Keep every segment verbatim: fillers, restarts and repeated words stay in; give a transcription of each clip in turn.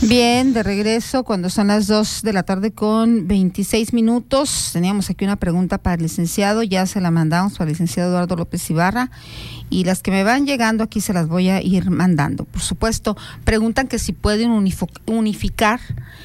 Bien, de regreso cuando son las dos de la tarde con veintiséis minutos. Teníamos aquí una pregunta para el licenciado, ya se la mandamos para el licenciado Eduardo López Ibarra, y las que me van llegando aquí se las voy a ir mandando. Por supuesto, preguntan que si pueden unificar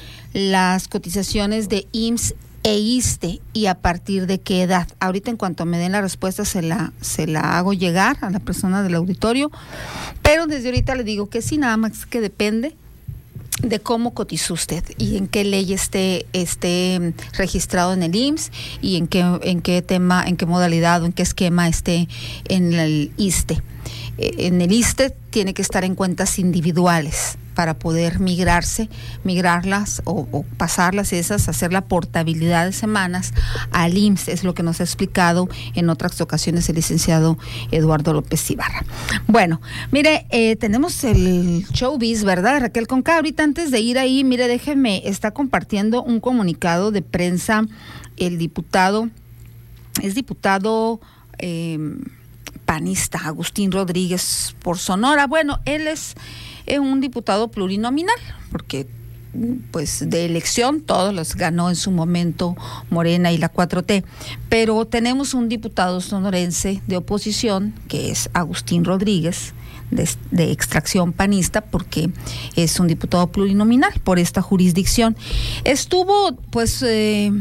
las cotizaciones de I M S S e ISSSTE y a partir de qué edad. Ahorita en cuanto me den la respuesta se la se la hago llegar a la persona del auditorio, pero desde ahorita le digo que sí, nada más que depende de cómo cotizó usted y en qué ley esté esté registrado en el I M S S y en qué en qué tema, en qué modalidad o en qué esquema esté en el ISSSTE. En el ISSSTE tiene que estar en cuentas individuales para poder migrarse, migrarlas o, o pasarlas esas, hacer la portabilidad de semanas al I M S S, es lo que nos ha explicado en otras ocasiones el licenciado Eduardo López Ibarra. Bueno, mire, eh, tenemos el showbiz, ¿verdad, Raquel Conca? Ahorita antes de ir ahí, mire, déjeme, está compartiendo un comunicado de prensa el diputado, es diputado eh, panista Agustín Rodríguez por Sonora. Bueno, él es un diputado plurinominal, porque pues de elección todos los ganó en su momento Morena y la cuatro T, pero tenemos un diputado sonorense de oposición que es Agustín Rodríguez, de, de extracción panista, porque es un diputado plurinominal por esta jurisdicción. Estuvo pues eh,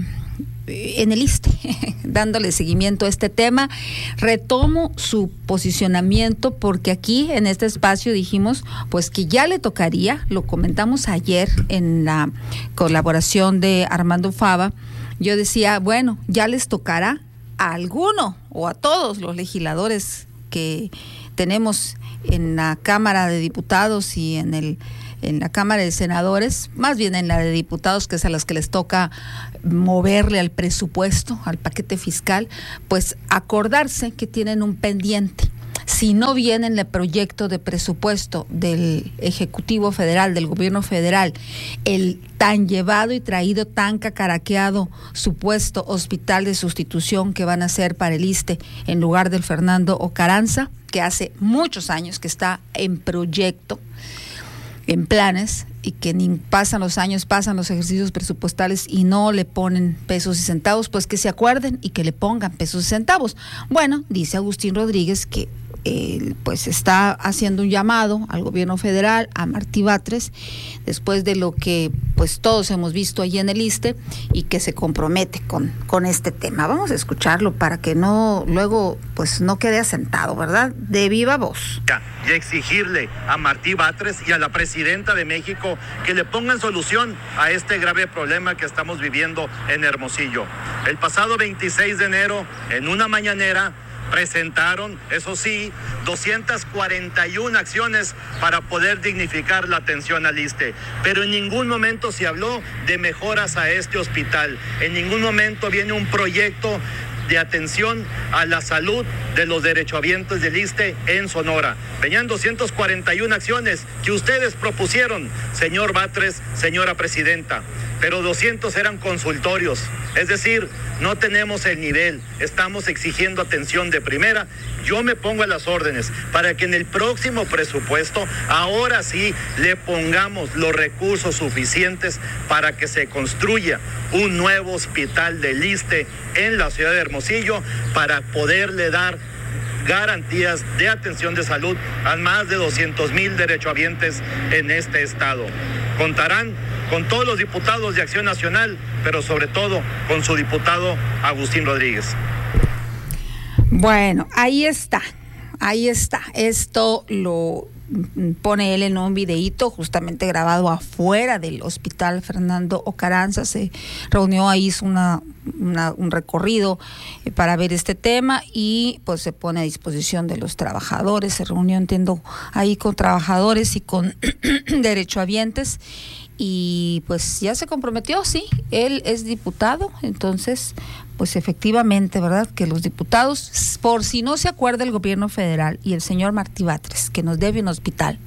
en el ISSSTE, dándole seguimiento a este tema. Retomo su posicionamiento porque aquí en este espacio dijimos pues que ya le tocaría, lo comentamos ayer en la colaboración de Armando Fava. Yo decía, bueno, ya les tocará a alguno o a todos los legisladores que tenemos en la Cámara de Diputados y en el en la Cámara de Senadores, más bien en la de Diputados, que es a las que les toca moverle al presupuesto, al paquete fiscal, pues acordarse que tienen un pendiente. Si no viene en el proyecto de presupuesto del Ejecutivo Federal, del Gobierno Federal, el tan llevado y traído, tan cacaraqueado supuesto hospital de sustitución que van a hacer para el ISSSTE en lugar del Fernando O. Carranza, que hace muchos años que está en proyecto, en planes, y que ni pasan los años, pasan los ejercicios presupuestales y no le ponen pesos y centavos, pues que se acuerden y que le pongan pesos y centavos. Bueno, dice Agustín Rodríguez que él pues está haciendo un llamado al gobierno federal, a Martí Batres, después de lo que pues todos hemos visto allí en el ISSSTE, y que se compromete con, con este tema. Vamos a escucharlo para que no luego pues no quede asentado, ¿verdad? De viva voz. Y exigirle a Martí Batres y a la presidenta de México que le pongan solución a este grave problema que estamos viviendo en Hermosillo. El pasado veintiséis de enero, en una mañanera, presentaron, eso sí, doscientas cuarenta y una acciones para poder dignificar la atención al ISSSTE, pero en ningún momento se habló de mejoras a este hospital, en ningún momento viene un proyecto de atención a la salud de los derechohabientes del ISSSTE en Sonora. Venían doscientas cuarenta y una acciones que ustedes propusieron, señor Batres, señora presidenta, pero doscientos eran consultorios, es decir, no tenemos el nivel, estamos exigiendo atención de primera. Yo me pongo a las órdenes para que en el próximo presupuesto, ahora sí, le pongamos los recursos suficientes para que se construya un nuevo hospital del ISSSTE en la ciudad de Hermosillo, para poderle dar garantías de atención de salud a más de doscientos mil derechohabientes en este estado. Contarán con todos los diputados de Acción Nacional, pero sobre todo con su diputado Agustín Rodríguez. Bueno, ahí está, ahí está. Esto lo pone él en un videíto justamente grabado afuera del Hospital Fernando O. Carranza. Se reunió ahí, hizo una, una, un recorrido para ver este tema y pues se pone a disposición de los trabajadores. Se reunió, entiendo, ahí con trabajadores y con derechohabientes. Y pues ya se comprometió, sí, él es diputado, entonces pues efectivamente, ¿verdad? Que los diputados, por si no se acuerda el gobierno federal y el señor Martí Batres, que nos debe un hospital,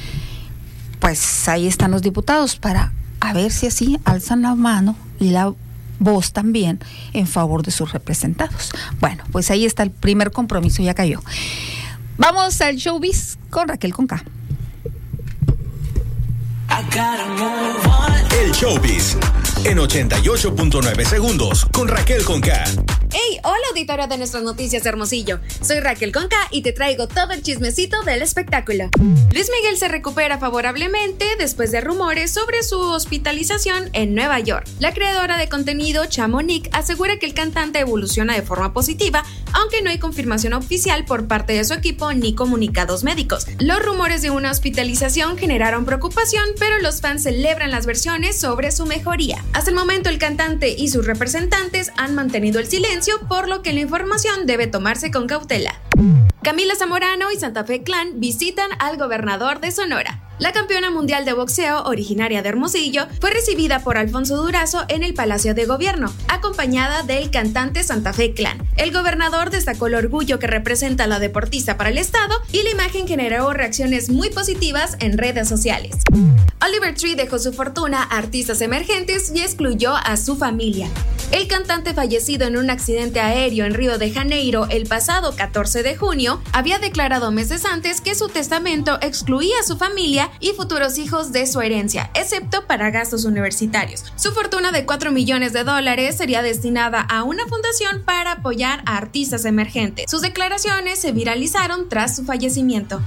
pues ahí están los diputados para a ver si así alzan la mano y la voz también en favor de sus representados. Bueno, pues ahí está el primer compromiso, ya cayó. Vamos al showbiz con Raquel Conca. El Showbiz en ochenta y ocho punto nueve segundos con Raquel Conca. Hey, hola auditorio de Nuestras Noticias de Hermosillo. Soy Raquel Conca y te traigo todo el chismecito del espectáculo. Luis Miguel se recupera favorablemente después de rumores sobre su hospitalización en Nueva York. La creadora de contenido Chamonix asegura que el cantante evoluciona de forma positiva, aunque no hay confirmación oficial por parte de su equipo ni comunicados médicos. Los rumores de una hospitalización generaron preocupación, pero los fans celebran las versiones sobre su mejoría. Hasta el momento, el cantante y sus representantes han mantenido el silencio, por lo que la información debe tomarse con cautela. Camila Zamorano y Santa Fe Clan visitan al gobernador de Sonora. La campeona mundial de boxeo, originaria de Hermosillo, fue recibida por Alfonso Durazo en el Palacio de Gobierno, acompañada del cantante Santa Fe Clan. El gobernador destacó el orgullo que representa a la deportista para el estado y la imagen generó reacciones muy positivas en redes sociales. Oliver Tree dejó su fortuna a artistas emergentes y excluyó a su familia. El cantante, fallecido en un accidente aéreo en Río de Janeiro el pasado catorce de junio, había declarado meses antes que su testamento excluía a su familia y futuros hijos de su herencia, excepto para gastos universitarios. Su fortuna de cuatro millones de dólares sería destinada a una fundación para apoyar a artistas emergentes. Sus declaraciones se viralizaron tras su fallecimiento.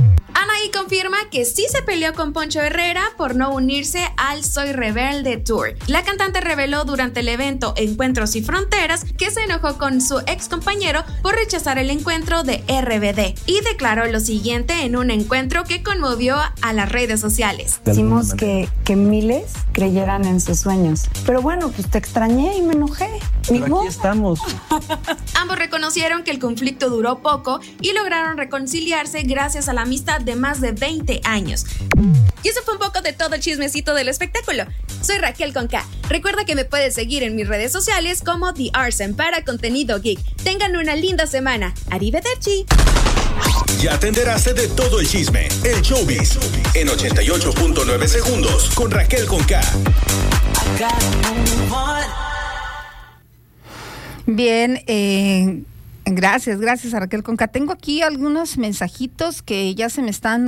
Anaí confirma que sí se peleó con Poncho Herrera por no unirse al Soy Rebelde Tour. La cantante reveló durante el evento Encuentros y Fronteras que se enojó con su ex compañero por rechazar el encuentro de R B D y declaró lo siguiente en un encuentro que conmovió a las redes sociales. Hicimos que, que miles creyeran en sus sueños. Pero bueno, pues te extrañé y me enojé. Pero aquí estamos. Ambos reconocieron que el conflicto duró poco y lograron reconciliarse gracias a la amistad de más de veinte años. Y eso fue un poco de todo el chismecito del espectáculo. Soy Raquel Conca. Recuerda que me puedes seguir en mis redes sociales como The Arsen para contenido geek. Tengan una linda semana. Arrivederci. Ya te enteraste de todo el chisme. El Showbiz en ochenta y ocho punto nueve segundos con Raquel Conca. Bien, eh, gracias, gracias a Raquel Conca. Tengo aquí algunos mensajitos que ya se me están